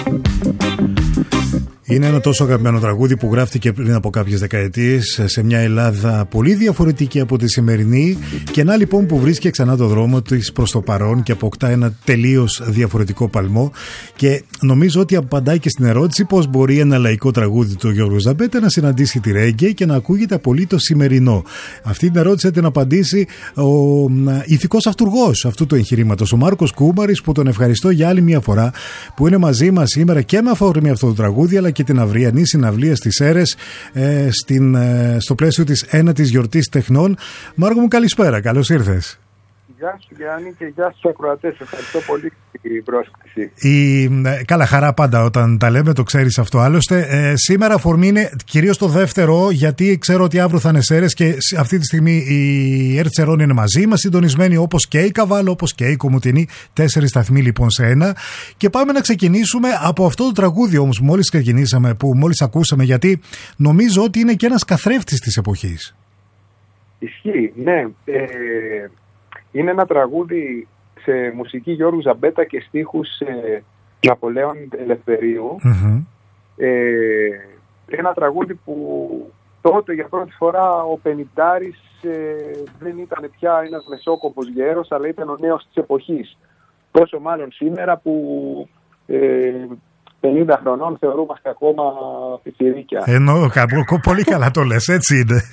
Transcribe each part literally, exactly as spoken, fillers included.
Είναι ένα τόσο αγαπημένο τραγούδι που γράφτηκε πριν από κάποιες δεκαετίες σε μια Ελλάδα πολύ διαφορετική από τη σημερινή, και να λοιπόν που βρίσκει ξανά το δρόμο της προς το παρόν και αποκτά ένα τελείως διαφορετικό παλμό, και νομίζω ότι απαντάει και στην ερώτηση πώς μπορεί ένα λαϊκό τραγούδι του Γιώργου Ζαμπέτα να συναντήσει τη ρέγγε και να ακούγεται απολύτως σημερινό. Αυτή την ερώτηση θα την απαντήσει ο ηθικός αυτουργός αυτού του εγχειρήματος, ο Μάρκος Κούμαρης, που τον ευχαριστώ για άλλη μια φορά που είναι μαζί μας σήμερα και με αφορμή αυτό το τραγούδι, αλλά και την αυριανή συναυλία στις Σέρρες ε, στην, ε, στο πλαίσιο της ένατης γιορτής τεχνών. Μάρκο μου, καλησπέρα, καλώς ήρθες. Γεια σου Γιάννη και γεια στους ακροατές. Ευχαριστώ πολύ για την πρόσκληση. Η, ε, καλά, χαρά πάντα όταν τα λέμε, το ξέρεις αυτό. Άλλωστε, ε, σήμερα αφορμή είναι κυρίως το δεύτερο, γιατί ξέρω ότι αύριο θα είναι Σέρρες και αυτή τη στιγμή η Ερτσερών είναι μαζί μας, συντονισμένοι όπως και η Καβάλο, όπως και η Κομοτηνή. Τέσσερις σταθμοί λοιπόν σε ένα. Και πάμε να ξεκινήσουμε από αυτό το τραγούδι όμως που μόλις ξεκινήσαμε, που μόλις ακούσαμε, γιατί νομίζω ότι είναι και ένας καθρέφτης της εποχής. Ισχύει, ναι. Ε... Είναι ένα τραγούδι σε μουσική Γιώργου Ζαμπέτα και στίχους ε, Ναπολέων Ελευθερίου. Mm-hmm. Ε, ένα τραγούδι που τότε για πρώτη φορά ο Πενιντάρης ε, δεν ήταν πια ένας μεσόκοπος γέρος, αλλά ήταν ο νέος της εποχής. Πόσο μάλλον σήμερα που ε, πενήντα χρονών θεωρούμαστε ακόμα πιτσιρίκια. Εννοώ, πολύ καλά το λες, έτσι είναι.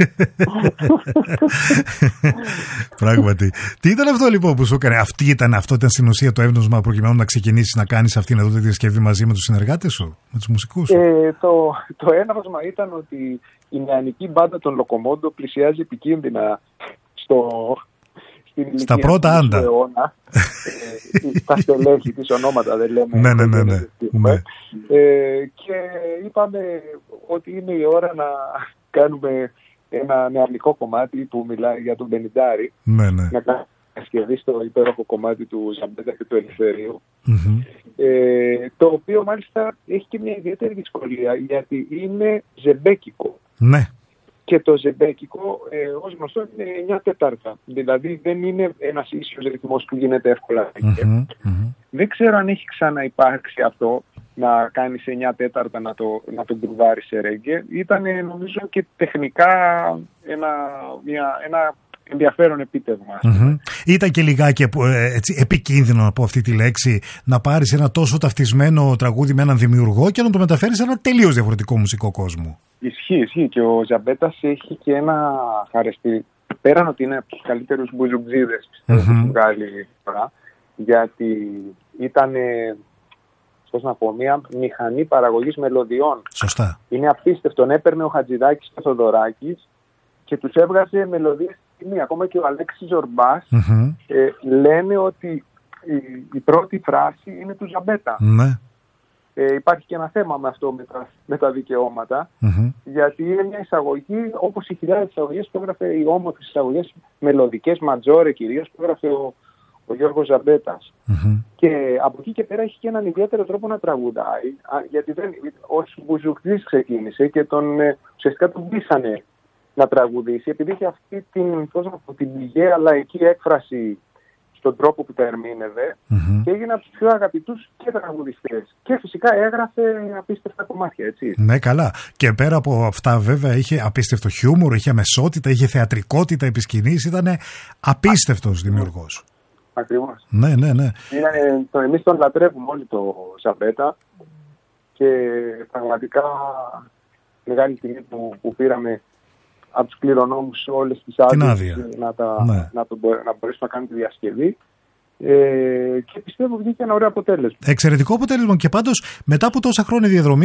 Πράγματι. Τι ήταν αυτό λοιπόν που σου έκανε? Αυτή ήταν, αυτό ήταν στην ουσία το εύνοσμα προκειμένου να ξεκινήσεις να κάνεις αυτήν εδώ τη διασκευή μαζί με τους συνεργάτες σου, με τους μουσικούς σου? Ε, το, το έναυσμα ήταν ότι η νεανική μπάντα των Λοκομόντο πλησιάζει επικίνδυνα στο... Στα πρώτα άντα. Αιώνα, ε, τα στελέχη της ονόματα δεν λέμε. Ναι, ναι, ναι, ναι. ναι. Ε, και είπαμε ότι είναι η ώρα να κάνουμε ένα νεανικό κομμάτι που μιλάει για τον Πενιντάρη. Ναι, ναι. Να κάνουμε σκευή στο υπέροχο κομμάτι του Ζαμπέτα και του Ελευθερίου. Mm-hmm. Ε, το οποίο μάλιστα έχει και μια ιδιαίτερη δυσκολία, γιατί είναι ζεμπέκικο. Ναι. Και το ζεμπέκικο, ε, ως γνωστό, είναι εννιά τέταρτα. Δηλαδή δεν είναι ένας ίσιος ρυθμός που γίνεται εύκολα. Mm-hmm, mm-hmm. Δεν ξέρω αν έχει ξαναυπάρξει αυτό, να κάνεις εννιά τέταρτα να το, να το γκρουβάρεις σε ρέγγε. Ήταν νομίζω και τεχνικά ένα, μια, ένα ενδιαφέρον επίτευγμα. Mm-hmm. Ήταν και λιγάκι έτσι, επικίνδυνο, να πω αυτή τη λέξη, να πάρεις ένα τόσο ταυτισμένο τραγούδι με έναν δημιουργό και να το μεταφέρεις σε ένα τελείως διαφορετικό μουσικό κόσμο. Ισχύει, ισχύει. Και ο Ζαμπέτας έχει και ένα χαρακτηριστικό. Πέραν ότι είναι από τους καλύτερους μπουζουτζίδες που έχει βγάλει φορά, γιατί ήταν, πώς να πω, μια μηχανή παραγωγής μελωδιών. Σωστά. Είναι απίστευτο. Έπαιρνε ο Χατζηδάκης και ο Θοδωράκης και τους έβγαζε μελωδίες στη στιγμή. Ακόμα και ο Αλέξης Ζορμπάς mm-hmm. ε, λένε ότι η, η πρώτη φράση είναι του Ζαμπέτα. Ναι. Ε, υπάρχει και ένα θέμα με αυτό, με τα, με τα δικαιώματα, mm-hmm. γιατί είναι μια εισαγωγή, όπως οι χιλιάδες εισαγωγές που έγραφε, οι όμορφες εισαγωγές μελωδικές, ματζόρε κυρίως, που έγραφε ο, ο Γιώργος Ζαμπέτας. Mm-hmm. Και από εκεί και πέρα έχει και έναν ιδιαίτερο τρόπο να τραγουδάει, γιατί δεν, ως μπουζουκτής ξεκίνησε και τον, ε, ουσιαστικά τον πείσανε να τραγουδήσει, επειδή είχε αυτή την, πώς να πω, την πηγαία λαϊκή έκφραση στον τρόπο που τα ερμήνευε mm-hmm. και έγινε από τους πιο αγαπητούς και τραγουδιστές. Και φυσικά έγραφε απίστευτα κομμάτια, έτσι. Ναι, καλά. Και πέρα από αυτά, βέβαια, είχε απίστευτο χιούμορ, είχε αμεσότητα, είχε θεατρικότητα επί σκηνής. Ήταν απίστευτος δημιουργός. Ακριβώς. Ναι, ναι, ναι. Είναι, το, εμείς τον λατρεύουμε όλοι το Ζαμπέτα και πραγματικά μεγάλη τιμή που, που πήραμε από τους κληρονόμους όλες τις άδειες να, τα, ναι. να, το, να μπορέσουμε να κάνουμε τη διασκευή ε, και πιστεύω βγήκε ένα ωραίο αποτέλεσμα. Εξαιρετικό αποτέλεσμα, και πάντως μετά από τόσα χρόνια διαδρομή